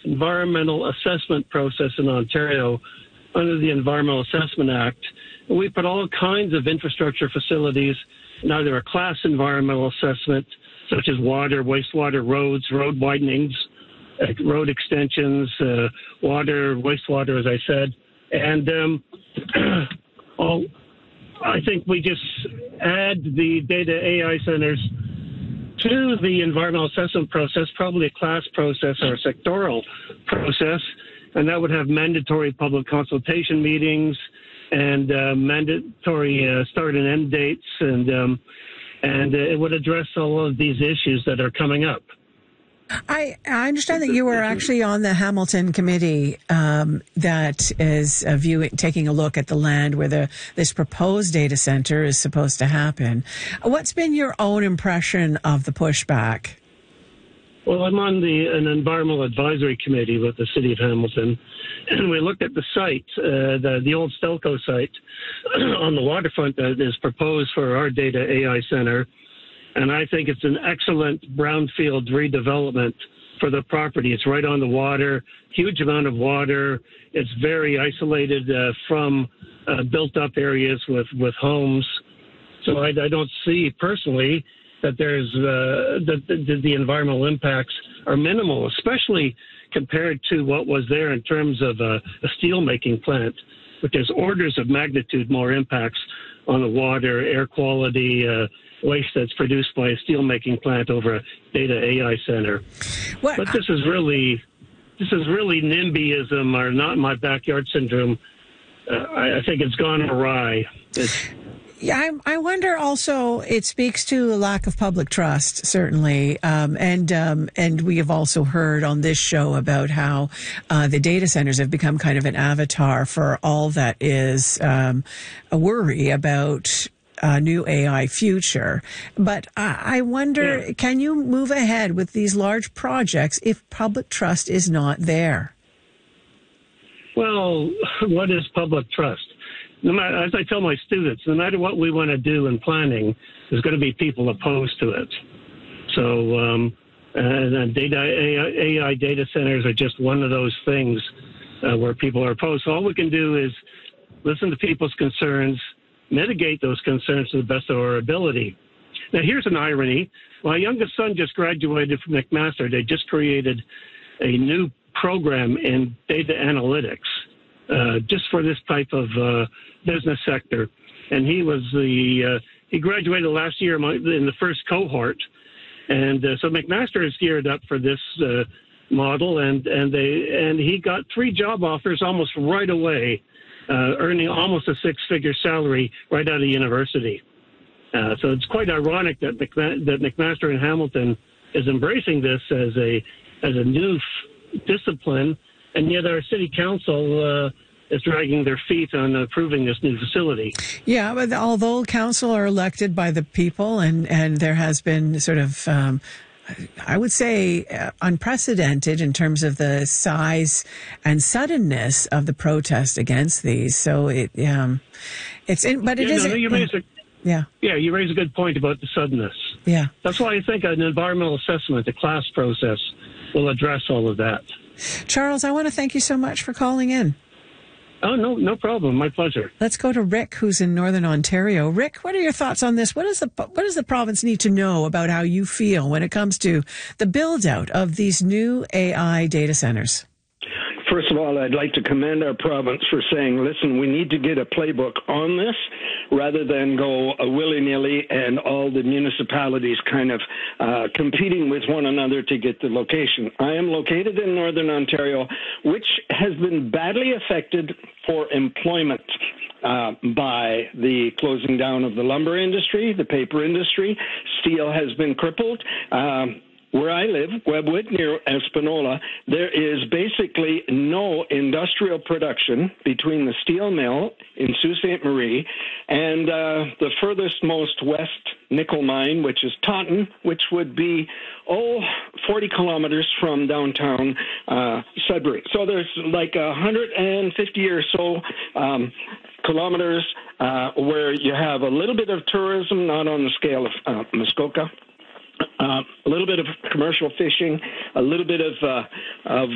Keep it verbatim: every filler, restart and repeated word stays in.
environmental assessment process in Ontario under the Environmental Assessment Act. And we put all kinds of infrastructure facilities in either a class environmental assessment, such as water, wastewater, roads, road widenings, uh, road extensions, uh, water, wastewater, as I said. And um, all, I think we just add the data A I centers to the environmental assessment process, probably a class process or a sectoral process, and that would have mandatory public consultation meetings and uh, mandatory uh, start and end dates, and um, and uh, it would address all of these issues that are coming up. I, I understand that you were actually on the Hamilton committee um, that is uh, viewing, taking a look at the land where the this proposed data center is supposed to happen. What's been your own impression of the pushback? Well, I'm on the an environmental advisory committee with the city of Hamilton, and we looked at the site, uh, the the old Stelco site on the waterfront that is proposed for our data A I center. And I think it's an excellent brownfield redevelopment for the property. It's right on the water, huge amount of water. It's very isolated uh, from uh, built-up areas with, with homes. So I, I don't see personally that there's uh, that the, the environmental impacts are minimal, especially compared to what was there in terms of a, a steel-making plant, which has orders of magnitude more impacts on the water, air quality, uh, waste that's produced by a steelmaking plant over a data A I center. What? But this is really, this is really NIMBYism or not in my backyard syndrome. Uh, I, I think it's gone awry. It's, Yeah, I, I wonder also, it speaks to a lack of public trust, certainly. Um, and um, and we have also heard on this show about how uh, the data centers have become kind of an avatar for all that is um, a worry about a new A I future. But I, I wonder, yeah. Can you move ahead with these large projects if public trust is not there? Well, what is public trust? No matter, as I tell my students, no matter what we want to do in planning, there's going to be people opposed to it. So um, and data A I, A I data centers are just one of those things uh, where people are opposed. So all we can do is listen to people's concerns, mitigate those concerns to the best of our ability. Now, here's an irony. My youngest son just graduated from McMaster. They just created a new program in data analytics uh, just for this type of uh, business sector. And he was the, uh, he graduated last year in the first cohort. And uh, so McMaster is geared up for this uh, model, and, and, they, and he got three job offers almost right away. Uh, earning almost a six-figure salary right out of university. Uh, so it's quite ironic that, McMa- that McMaster and Hamilton is embracing this as a as a new f- discipline, and yet our city council uh, is dragging their feet on approving this new facility. Yeah, but although council are elected by the people, and, and there has been sort of um, I would say uh, unprecedented in terms of the size and suddenness of the protest against these. So it, um, it's in, but it yeah, is. No, no, you raise a, yeah, yeah, you raise a good point about the suddenness. Yeah, that's why I think an environmental assessment, a class process, will address all of that. Charles, I want to thank you so much for calling in. Oh, no, no problem. My pleasure. Let's go to Rick, who's in Northern Ontario. Rick, what are your thoughts on this? What does the what does the province need to know about how you feel when it comes to the build out of these new A I data centers? First of all, I'd like to commend our province for saying, listen, we need to get a playbook on this rather than go uh, willy-nilly and all the municipalities kind of uh, competing with one another to get the location. I am located in Northern Ontario, which has been badly affected for employment uh, by the closing down of the lumber industry, the paper industry. Steel has been crippled. Um, Where I live, Webwood, near Espanola, there is basically no industrial production between the steel mill in Sault Ste. Marie and uh, the furthest most west nickel mine, which is Taunton, which would be, oh, forty kilometers from downtown uh, Sudbury. So there's like one hundred fifty or so um, kilometers uh, where you have a little bit of tourism, not on the scale of uh, Muskoka. Uh, a little bit of commercial fishing, a little bit of uh, of